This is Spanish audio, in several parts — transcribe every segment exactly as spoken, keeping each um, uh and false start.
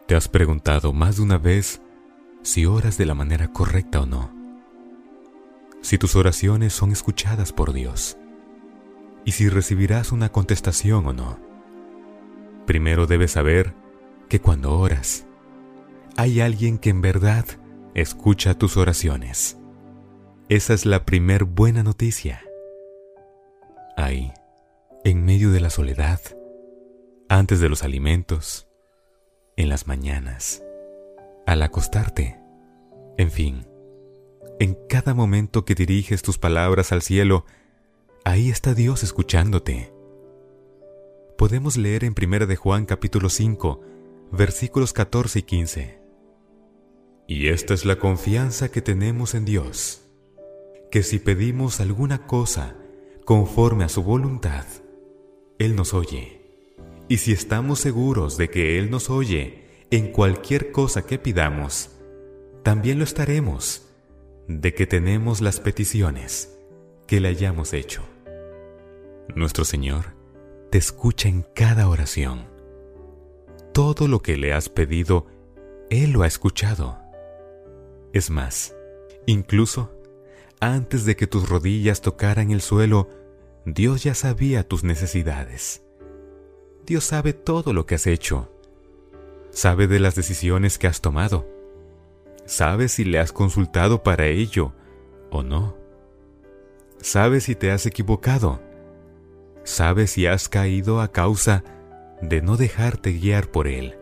¿Te has preguntado más de una vez si oras de la manera correcta o no? Si tus oraciones son escuchadas por Dios y si recibirás una contestación o no. Primero debes saber que cuando oras, hay alguien que en verdad escucha tus oraciones. Esa es la primer buena noticia. Ahí, en medio de la soledad, antes de los alimentos, en las mañanas, al acostarte, en fin, en cada momento que diriges tus palabras al cielo, ahí está Dios escuchándote. Podemos leer en Primera de Juan capítulo cinco, versículos catorce y quince. Y esta es la confianza que tenemos en Dios, que si pedimos alguna cosa conforme a su voluntad, Él nos oye. Y si estamos seguros de que Él nos oye en cualquier cosa que pidamos, también lo estaremos de que tenemos las peticiones que le hayamos hecho. Nuestro Señor te escucha en cada oración. Todo lo que le has pedido, Él lo ha escuchado. Es más, incluso antes de que tus rodillas tocaran el suelo, Dios ya sabía tus necesidades. Dios sabe todo lo que has hecho. Sabe de las decisiones que has tomado. Sabe si le has consultado para ello o no. Sabe si te has equivocado. Sabe si has caído a causa de no dejarte guiar por Él.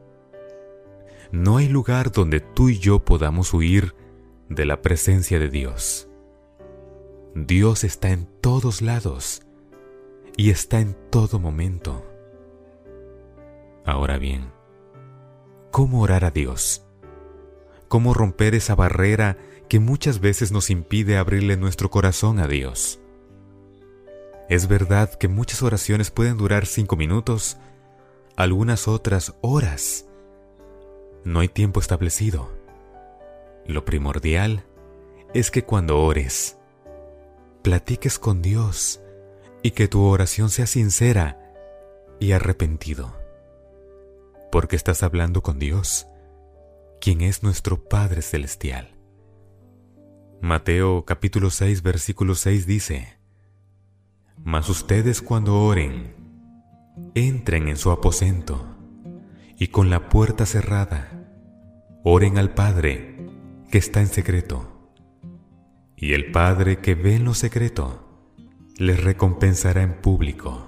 No hay lugar donde tú y yo podamos huir de la presencia de Dios. Dios está en todos lados y está en todo momento. Ahora bien, ¿cómo orar a Dios? ¿Cómo romper esa barrera que muchas veces nos impide abrirle nuestro corazón a Dios? Es verdad que muchas oraciones pueden durar cinco minutos, algunas otras horas. No hay tiempo establecido. Lo primordial es que cuando ores, platiques con Dios y que tu oración sea sincera y arrepentido. Porque estás hablando con Dios, quien es nuestro Padre Celestial. Mateo capítulo seis, versículo seis dice: Mas ustedes cuando oren, entren en su aposento, y con la puerta cerrada, oren al Padre que está en secreto. Y el Padre que ve en lo secreto, les recompensará en público.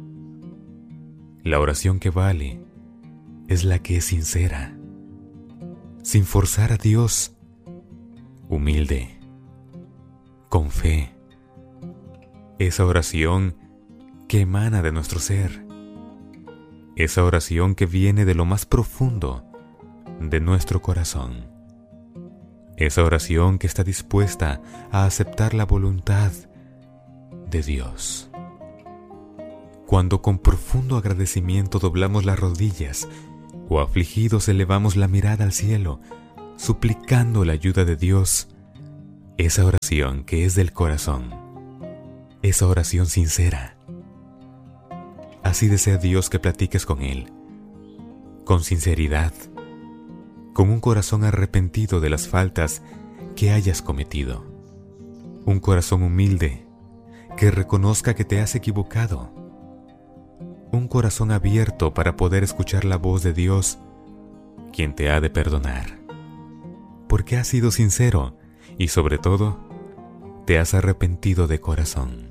La oración que vale es la que es sincera, sin forzar a Dios, humilde, con fe. Esa oración que emana de nuestro ser, esa oración que viene de lo más profundo de nuestro corazón, esa oración que está dispuesta a aceptar la voluntad de Dios. Cuando con profundo agradecimiento doblamos las rodillas o afligidos elevamos la mirada al cielo, suplicando la ayuda de Dios, esa oración que es del corazón, esa oración sincera. Así desea Dios que platiques con Él, con sinceridad, con un corazón arrepentido de las faltas que hayas cometido, un corazón humilde que reconozca que te has equivocado, un corazón abierto para poder escuchar la voz de Dios, quien te ha de perdonar, porque has sido sincero y sobre todo, te has arrepentido de corazón.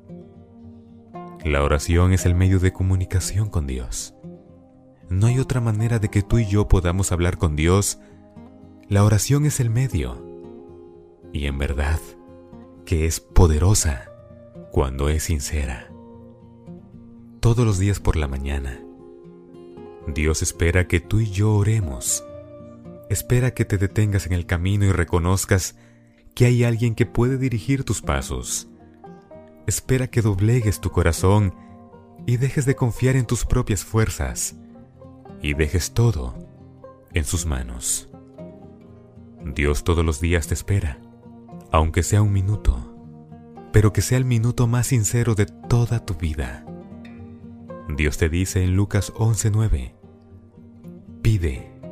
La oración es el medio de comunicación con Dios. No hay otra manera de que tú y yo podamos hablar con Dios. La oración es el medio. Y en verdad, que es poderosa cuando es sincera. Todos los días por la mañana, Dios espera que tú y yo oremos. Espera que te detengas en el camino y reconozcas que hay alguien que puede dirigir tus pasos. Espera que doblegues tu corazón y dejes de confiar en tus propias fuerzas y dejes todo en sus manos. Dios todos los días te espera, aunque sea un minuto, pero que sea el minuto más sincero de toda tu vida. Dios te dice en Lucas once nueve: Pide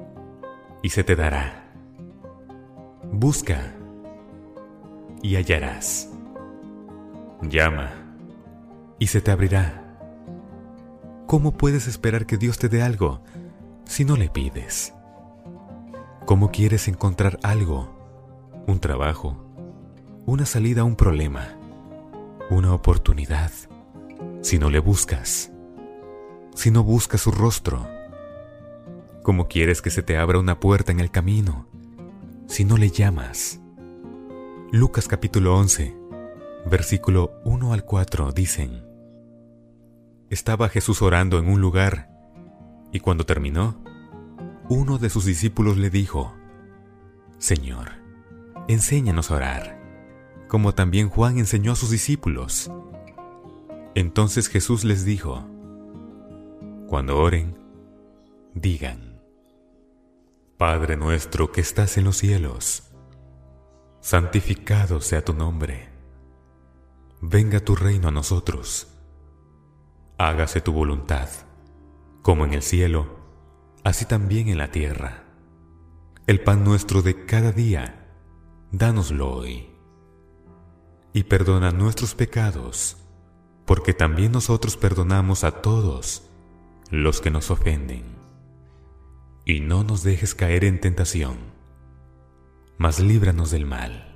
y se te dará. Busca y hallarás. Llama y se te abrirá. ¿Cómo puedes esperar que Dios te dé algo si no le pides? ¿Cómo quieres encontrar algo, un trabajo, una salida a un problema, una oportunidad, si no le buscas, si no buscas su rostro? ¿Cómo quieres que se te abra una puerta en el camino si no le llamas? Lucas capítulo once, versículo uno al cuatro dicen: Estaba Jesús orando en un lugar, y cuando terminó, uno de sus discípulos le dijo: Señor, enséñanos a orar, como también Juan enseñó a sus discípulos. Entonces Jesús les dijo: Cuando oren, digan: Padre nuestro que estás en los cielos, santificado sea tu nombre. Venga tu reino a nosotros. Hágase tu voluntad, como en el cielo, así también en la tierra. El pan nuestro de cada día, dánoslo hoy. Y perdona nuestros pecados, porque también nosotros perdonamos a todos los que nos ofenden. Y no nos dejes caer en tentación, mas líbranos del mal.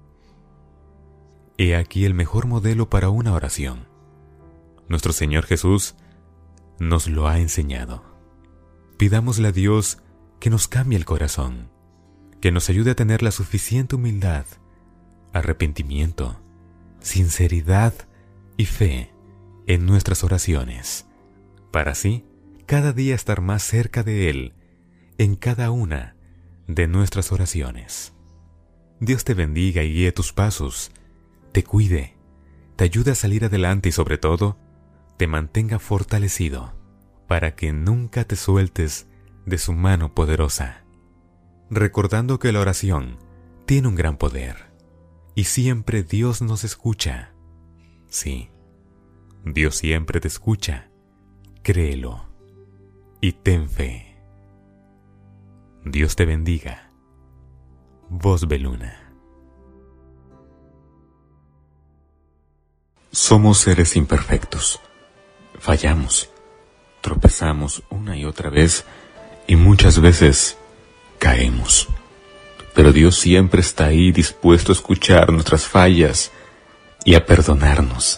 He aquí el mejor modelo para una oración. Nuestro Señor Jesús nos lo ha enseñado. Pidámosle a Dios que nos cambie el corazón, que nos ayude a tener la suficiente humildad, arrepentimiento, sinceridad y fe en nuestras oraciones, para así cada día estar más cerca de Él en cada una de nuestras oraciones. Dios te bendiga y guíe tus pasos, te cuide, te ayude a salir adelante y sobre todo, te mantenga fortalecido para que nunca te sueltes de su mano poderosa. Recordando que la oración tiene un gran poder y siempre Dios nos escucha. Sí, Dios siempre te escucha. Créelo y ten fe. Dios te bendiga. Voz Beluna. Somos seres imperfectos. Fallamos, tropezamos una y otra vez y muchas veces caemos. Pero Dios siempre está ahí dispuesto a escuchar nuestras fallas y a perdonarnos.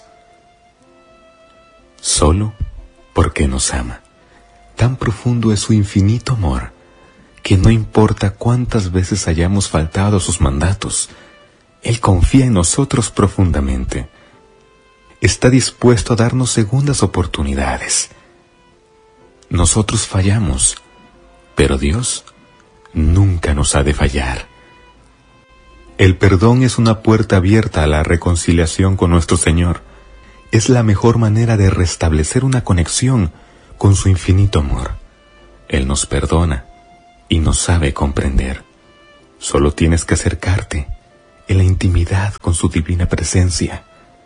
Solo porque nos ama. Tan profundo es su infinito amor que no importa cuántas veces hayamos faltado a sus mandatos, Él confía en nosotros profundamente. Está dispuesto a darnos segundas oportunidades. Nosotros fallamos, pero Dios nunca nos ha de fallar. El perdón es una puerta abierta a la reconciliación con nuestro Señor. Es la mejor manera de restablecer una conexión con su infinito amor. Él nos perdona y nos sabe comprender. Solo tienes que acercarte en la intimidad con su divina presencia.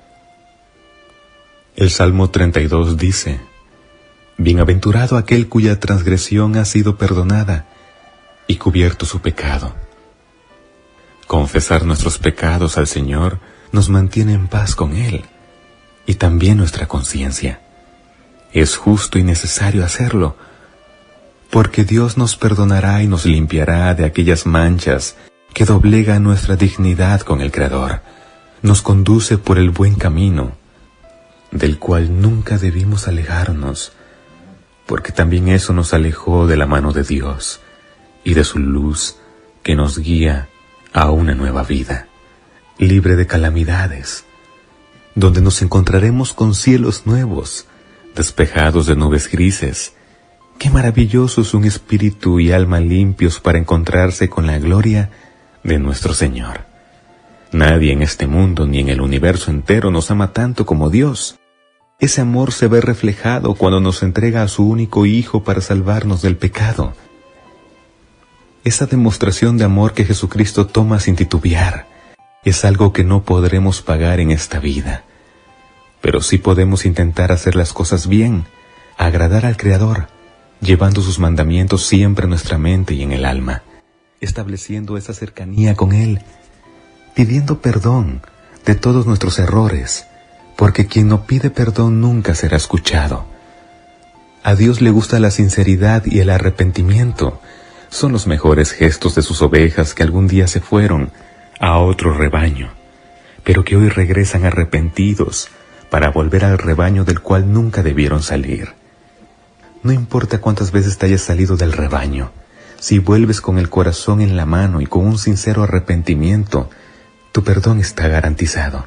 El Salmo treinta y dos dice: Bienaventurado aquel cuya transgresión ha sido perdonada y cubierto su pecado. Confesar nuestros pecados al Señor nos mantiene en paz con Él y también nuestra conciencia. Es justo y necesario hacerlo, porque Dios nos perdonará y nos limpiará de aquellas manchas que doblegan nuestra dignidad con el Creador. Nos conduce por el buen camino, del cual nunca debimos alejarnos, porque también eso nos alejó de la mano de Dios y de su luz que nos guía a una nueva vida, libre de calamidades, donde nos encontraremos con cielos nuevos, despejados de nubes grises. Qué maravilloso es un espíritu y alma limpios para encontrarse con la gloria de nuestro Señor. Nadie en este mundo ni en el universo entero nos ama tanto como Dios. Ese amor se ve reflejado cuando nos entrega a su único Hijo para salvarnos del pecado. Esa demostración de amor que Jesucristo toma sin titubear es algo que no podremos pagar en esta vida. Pero sí podemos intentar hacer las cosas bien, agradar al Creador, llevando sus mandamientos siempre en nuestra mente y en el alma. estableciendo esa cercanía con Él, pidiendo perdón de todos nuestros errores, porque quien no pide perdón nunca será escuchado. A Dios le gusta la sinceridad y el arrepentimiento. Son los mejores gestos de sus ovejas que algún día se fueron a otro rebaño, pero que hoy regresan arrepentidos para volver al rebaño del cual nunca debieron salir. No importa cuántas veces te hayas salido del rebaño, si vuelves con el corazón en la mano y con un sincero arrepentimiento, tu perdón está garantizado.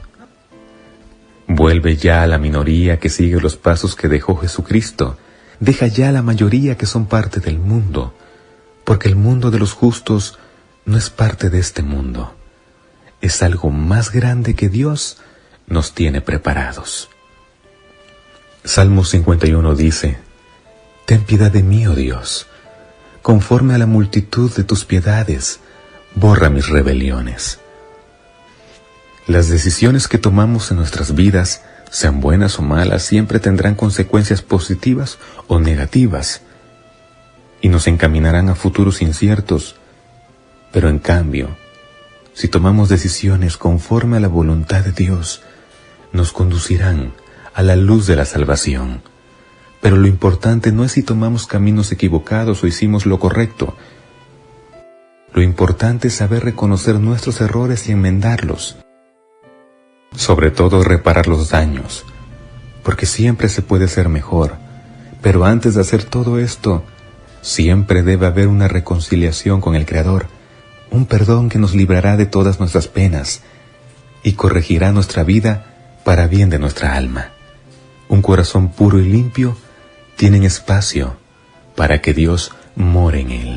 Vuelve ya a la minoría que sigue los pasos que dejó Jesucristo. Deja ya a la mayoría que son parte del mundo, porque el mundo de los justos no es parte de este mundo. Es algo más grande que Dios nos tiene preparados. Salmo cincuenta y uno dice: Ten piedad de mí, oh Dios, conforme a la multitud de tus piedades, borra mis rebeliones. Las decisiones que tomamos en nuestras vidas, sean buenas o malas, siempre tendrán consecuencias positivas o negativas, y nos encaminarán a futuros inciertos. Pero en cambio, si tomamos decisiones conforme a la voluntad de Dios, nos conducirán a la luz de la salvación. Pero lo importante no es si tomamos caminos equivocados o hicimos lo correcto. Lo importante es saber reconocer nuestros errores y enmendarlos. Sobre todo reparar los daños, porque siempre se puede ser mejor. Pero antes de hacer todo esto, siempre debe haber una reconciliación con el Creador, un perdón que nos librará de todas nuestras penas y corregirá nuestra vida para bien de nuestra alma. Un corazón puro y limpio tienen espacio para que Dios more en él.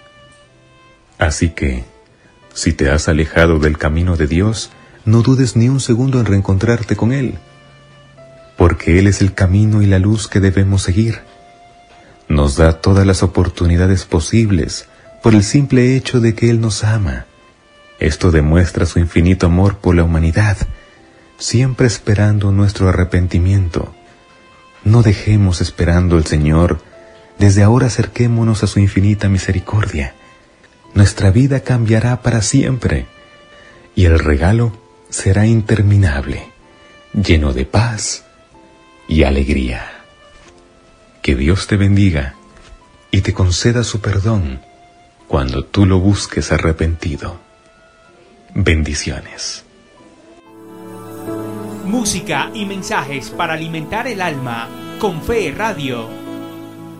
Así que, si te has alejado del camino de Dios, no dudes ni un segundo en reencontrarte con Él, porque Él es el camino y la luz que debemos seguir. Nos da todas las oportunidades posibles por el simple hecho de que Él nos ama. Esto demuestra su infinito amor por la humanidad, siempre esperando nuestro arrepentimiento. No dejemos esperando al Señor. Desde ahora acerquémonos a su infinita misericordia. Nuestra vida cambiará para siempre, y el regalo será interminable, lleno de paz y alegría. Que Dios te bendiga y te conceda su perdón cuando tú lo busques arrepentido. Bendiciones. Música y mensajes para alimentar el alma con Fe Radio.